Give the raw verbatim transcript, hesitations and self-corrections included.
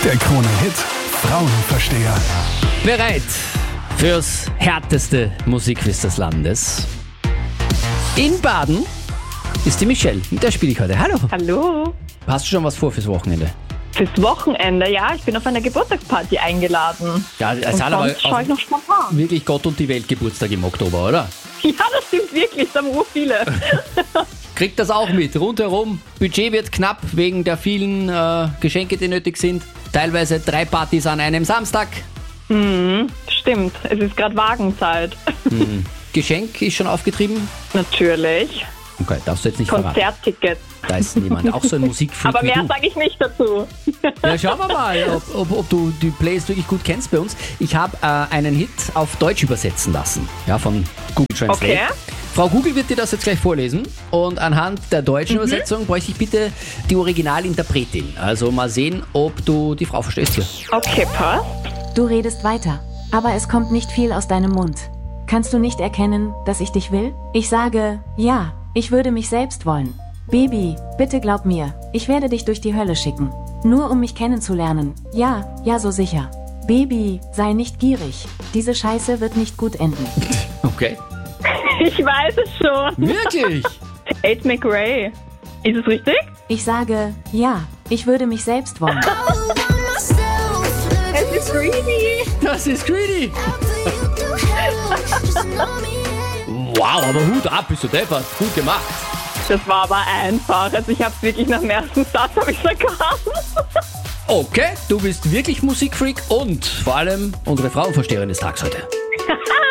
Der Krone-Hit Frauenversteher. Bereit fürs härteste Musikquiz des Landes. In Baden ist die Michelle. Mit der spiele ich heute. Hallo. Hallo. Hast du schon was vor fürs Wochenende? Fürs Wochenende, ja, ich bin auf einer Geburtstagsparty eingeladen. Ja, es Und hat aber sonst schaue ich noch spontan. wirklich Gott und die Welt Geburtstag im Oktober, oder? Ja, das stimmt wirklich, da haben ur viele. Kriegt das auch mit. Rundherum, Budget wird knapp wegen der vielen äh, Geschenke, die nötig sind. Teilweise drei Partys an einem Samstag. Mhm, stimmt, es ist gerade Wagenzeit. Mhm. Geschenk ist schon aufgetrieben? Natürlich. Okay, darfst du jetzt nicht verraten. Konzerttickets. Da ist niemand, auch so ein Musikfreak Aber wie mehr du. sage ich nicht dazu. Ja, schauen wir mal, ob, ob, ob du die Plays wirklich gut kennst bei uns. Ich habe äh, einen Hit auf Deutsch übersetzen lassen, ja, von Google Translate. Okay. Frau Google wird dir das jetzt gleich vorlesen und anhand der deutschen mhm. Übersetzung bräuchte ich bitte die Originalinterpretin. Also mal sehen, ob du die Frau verstehst hier. Okay, passt. Du redest weiter, aber es kommt nicht viel aus deinem Mund. Kannst du nicht erkennen, dass ich dich will? Ich sage, ja, ich würde mich selbst wollen. Baby, bitte glaub mir, ich werde dich durch die Hölle schicken. Nur um mich kennenzulernen. Ja, ja, so sicher. Baby, sei nicht gierig. Diese Scheiße wird nicht gut enden. Okay. Ich weiß es schon. Wirklich? Tate McRae. Ist es richtig? Ich sage, ja, ich würde mich selbst wollen. Es ist Greedy. Das ist greedy. Wow, aber Hut ab, bist du deppert. Gut gemacht. Das war aber einfach. Also ich habe es wirklich nach dem ersten Satz habe ich erkannt. Okay, du bist wirklich Musikfreak und vor allem unsere Frauenversteherin des Tages heute.